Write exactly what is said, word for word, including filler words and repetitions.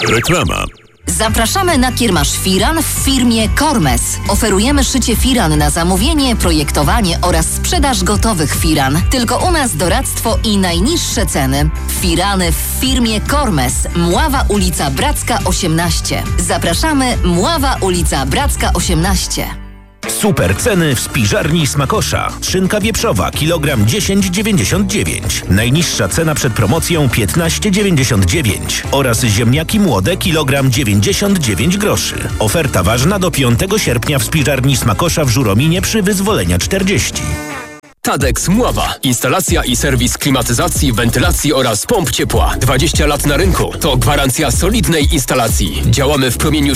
Reklama. Zapraszamy na kiermasz firan w firmie Kormes. Oferujemy szycie firan na zamówienie, projektowanie oraz sprzedaż gotowych firan. Tylko u nas doradztwo i najniższe ceny. Firany w firmie Kormes. Mława ulica Bracka osiemnaście. Zapraszamy, Mława ulica Bracka osiemnaście. Super ceny w spiżarni Smakosza. Szynka wieprzowa kilogram dziesięć dziewięćdziesiąt dziewięć. Najniższa cena przed promocją piętnaście dziewięćdziesiąt dziewięć. Oraz ziemniaki młode kilogram dziewięćdziesiąt dziewięć groszy. Oferta ważna do piątego sierpnia w spiżarni Smakosza w Żurominie przy Wyzwolenia czterdzieści. Tadex Mława. Instalacja i serwis klimatyzacji, wentylacji oraz pomp ciepła. dwadzieścia lat na rynku. To gwarancja solidnej instalacji. Działamy w promieniu